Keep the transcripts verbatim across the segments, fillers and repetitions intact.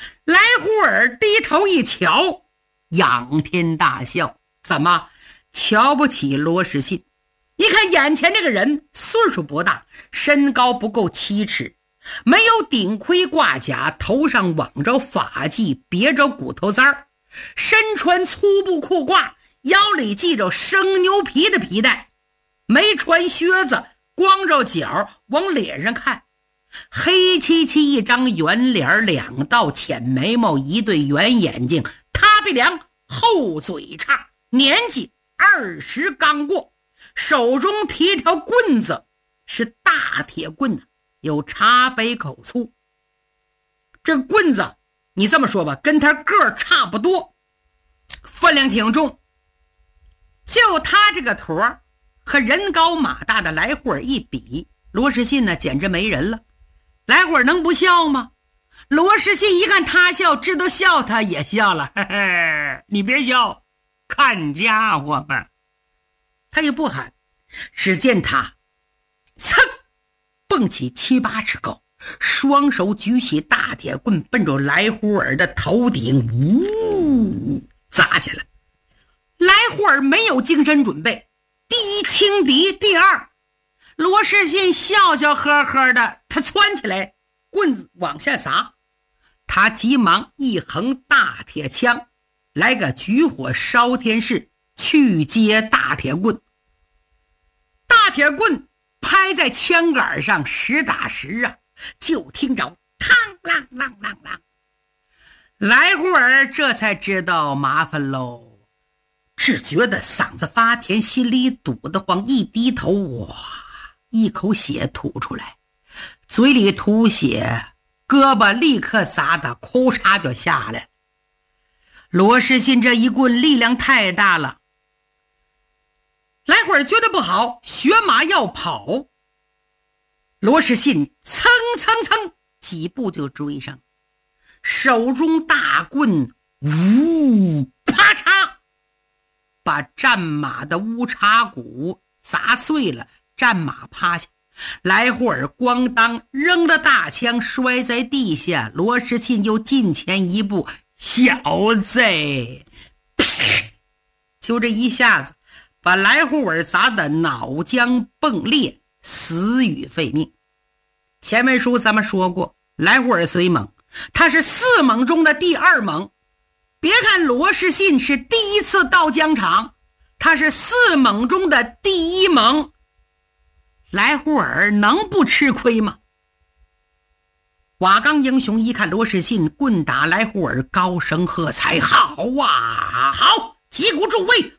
来胡尔低头一瞧，仰天大笑。怎么瞧不起罗士信？一看眼前这个人岁数不大，身高不够七尺，没有顶盔挂甲，头上挽着发髻，别着骨头簪儿，身穿粗布裤褂，腰里系着生牛皮的皮带，没穿靴子，光着脚，往脸上看，黑漆漆一张圆脸，两道浅眉毛，一对圆眼睛，塌鼻梁，厚嘴叉，年纪二十刚过，手中提条棍子，是大铁棍呢，有茶杯口粗。这棍子你这么说吧，跟他个儿差不多，分量挺重。就他这个坨和人高马大的来胡尔一比，罗士信呢简直没人了。来胡尔能不笑吗？罗士信一看他笑，知道笑，他也笑了。嘿嘿，你别笑，看家伙们。他也不喊，只见他噌蹦起七八尺高，双手举起大铁棍，奔着来胡尔的头顶呜砸下来。来胡尔没有精神准备，第一轻敌，第二罗士信笑笑呵呵的，他窜起来，棍子往下砸。他急忙一横大铁枪，来个举火烧天式，去接大铁棍。大铁棍拍在枪杆上，实打实啊，就听着嘡啷啷啷啷。来胡尔这才知道麻烦喽，只觉得嗓子发甜，心里堵得慌，一低头，哇，一口血吐出来，嘴里吐血，胳膊立刻砸得哭嚓就下来。罗士信这一棍力量太大了，来会儿觉得不好，学马要跑。罗士信蹭蹭蹭几步就追上，手中大棍呜啪嚓把战马的乌叉骨砸碎了，战马趴下。来胡尔咣当扔了大枪，摔在地下。罗士信又近前一步，小子，就这一下子把来胡尔砸得脑浆迸裂，死于废命。前文书咱们说过，来胡尔虽猛，他是四猛中的第二猛。别看罗士信是第一次到疆场，他是四猛中的第一猛。来胡尔能不吃亏吗？瓦岗英雄一看罗士信棍打来胡尔，高声喝彩：好啊，好，击鼓助威！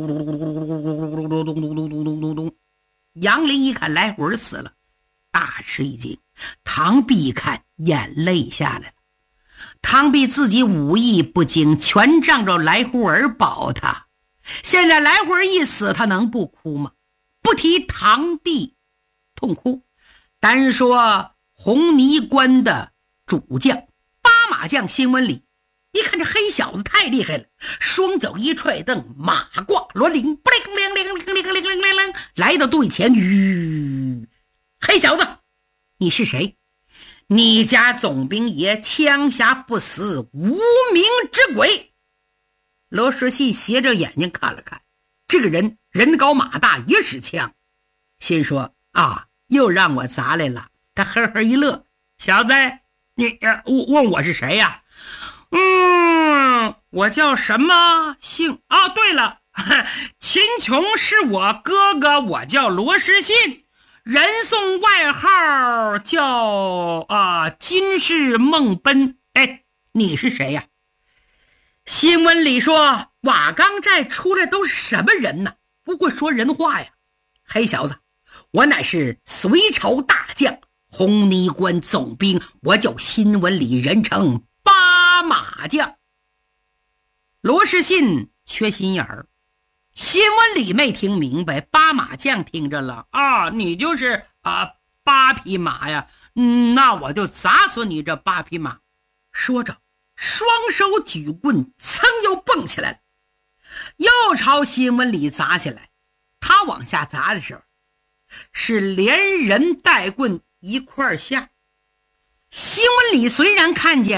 杨林一看来胡尔死了，大吃一惊。唐弼一看，眼泪下来了。唐弼自己武艺不精，全仗着来胡尔保他。现在来胡尔一死，他能不哭吗？不提唐弼痛哭，单说红泥关的主将八马将辛文礼，一看这黑小子太厉害了，双脚一踹蹬，马挂骡铃，不灵灵灵灵灵灵灵灵，来到队前，吁，黑小子，你是谁？你家总兵爷枪下不死，无名之鬼。罗士信斜着眼睛看了看，这个人人高马大，也使枪，心说啊，又让我砸来了。他呵呵一乐，小子，你问我是谁呀？嗯，我叫什么姓？啊，对了，秦琼是我哥哥，我叫罗士信，人送外号叫啊金氏孟奔。哎，你是谁呀？新闻里说瓦岗寨出来都是什么人呢？不会说人话呀。黑小子，我乃是隋朝大将，红泥关总兵，我叫新闻里，人称八马将。罗士信缺心眼儿，新闻里没听明白，八马将听着了啊，你就是啊八匹马呀，嗯，那我就砸死你这八匹马。说着双手举棍，噌又蹦起来了，又朝新闻里砸起来。他往下砸的时候是连人带棍一块下。新闻里虽然看见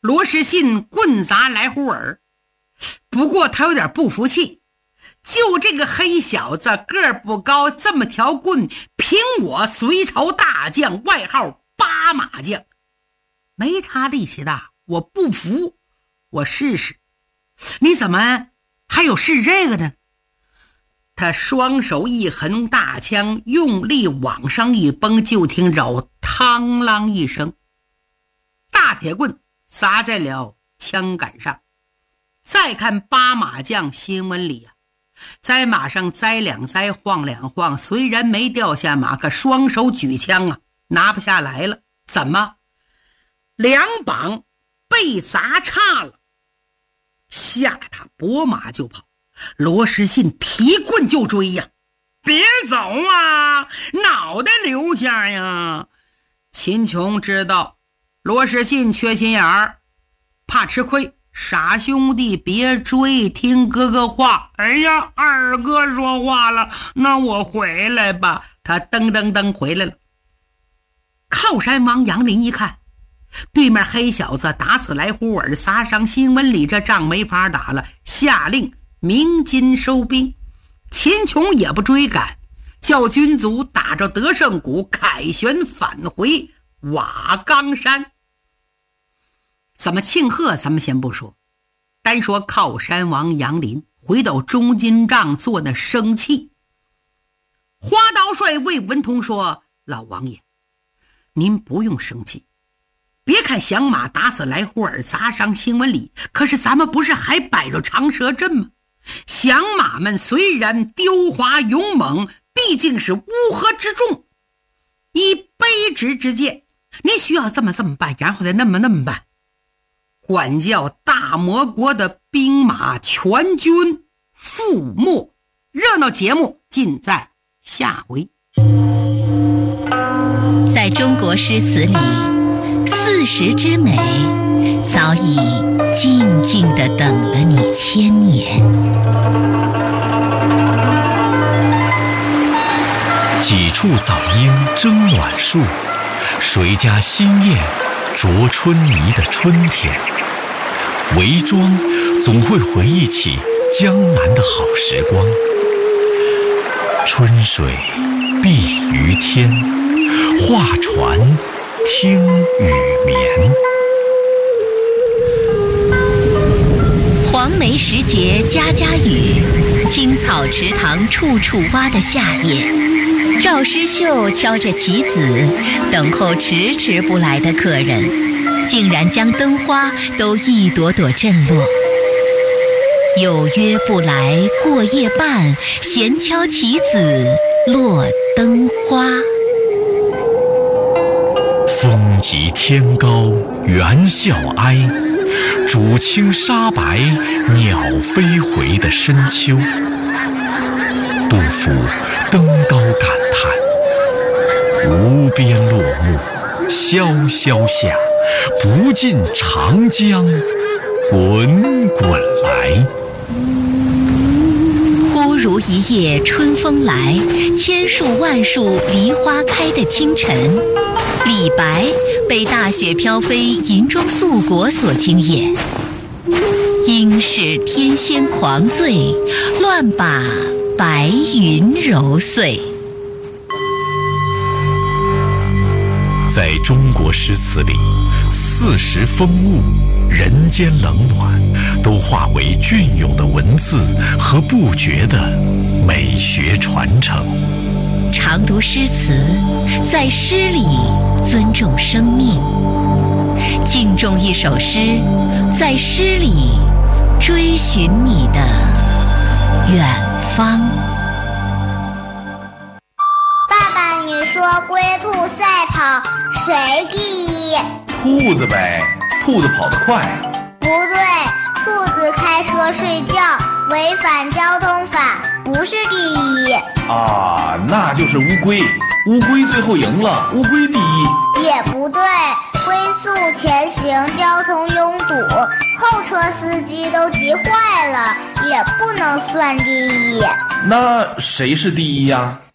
罗时信棍砸来胡尔。不过他有点不服气，就这个黑小子个儿不高，这么条棍，凭我隋朝大将，外号八马将，没他力气大，我不服，我试试。你怎么还有试这个呢？他双手一横大枪，用力往上一崩，就听着嘡啷一声，大铁棍砸在了枪杆上。再看八马将新闻里啊，在马上栽两栽，晃两晃，虽然没掉下马，可双手举枪啊，拿不下来了。怎么？两膀被砸岔了，下他拨马就跑。罗时信提棍就追呀，别走啊，脑袋留下呀！秦琼知道罗时信缺心眼儿，怕吃亏，傻兄弟别追，听哥哥话。哎呀，二哥说话了，那我回来吧。他噔噔噔回来了。靠山王杨林一看，对面黑小子打死来胡尔，杀伤新闻里，这仗没法打了，下令鸣金收兵。秦琼也不追赶，叫军卒打着德胜鼓凯旋返回瓦岗山。怎么庆贺咱们先不说，单说靠山王杨林回到中金帐做那生气。花刀帅魏文通说，老王爷您不用生气，别看响马打死来胡尔，砸伤新闻里，可是咱们不是还摆着长蛇阵吗？响马们虽然丢滑勇猛，毕竟是乌合之众，以卑职之见，您需要这么这么办，然后再那么那么办。管教大魔国的兵马全军覆没，热闹节目尽在下回。 在中国诗词里，四时之美早已静静地等了你千年。 几处早莺争暖树，谁家新燕啄春泥的春天。韦庄总会回忆起江南的好时光，春水碧于天，画船听雨眠。 黄梅时节家家雨，青草池塘处处蛙的夏夜，赵诗绣敲着棋子，等候迟迟不来的客人，竟然将灯花都一朵朵震落。有约不来过夜半，闲敲棋子落灯花。 风急天高猿啸哀，渚清沙白鸟飞回的深秋。杜甫登高感叹，无边落木萧萧下，不尽长江滚滚来。 忽如一夜春风来，千树万树梨花开的清晨，李白被大雪飘飞银装素裹所惊艳。应是天仙狂醉，乱把白云揉碎。 在中国诗词里，四时风物、人间冷暖，都化为隽永的文字和不绝的美学传承。 常读诗词，在诗里尊重生命；敬重一首诗，在诗里追寻你的远方。 爸爸，你说龟兔赛跑谁第一？ 兔子呗，兔子跑得快。 不对，兔子开车睡觉违反交通法，不是第一。 啊，那就是乌龟，乌龟最后赢了，乌龟第一。 也不对，龟速前行，交通拥堵，后车司机都急坏了，也不能算第一。 那谁是第一呀？